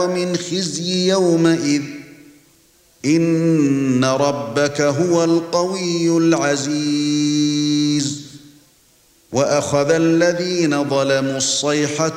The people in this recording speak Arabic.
ومن خزي يومئذ إن ربك هو القوي العزيز وأخذ الذين ظلموا الصيحة